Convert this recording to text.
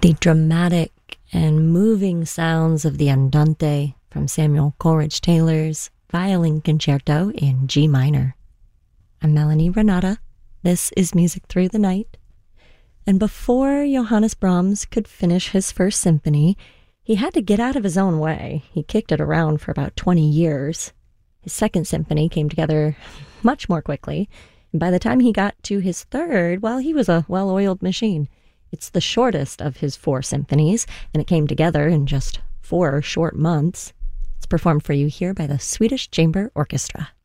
The dramatic and moving sounds of the Andante from Samuel Coleridge Taylor's Violin Concerto in G minor. I'm Melanie Renata. This is Music Through the Night. And before Johannes Brahms could finish his first symphony, he had to get out of his own way. He kicked it around for about 20 years. His second symphony came together much more quickly, and by the time he got to his third, well, he was a well-oiled machine. It's the shortest of his 4 symphonies, and it came together in just 4 short months. It's performed for you here by the Swedish Chamber Orchestra.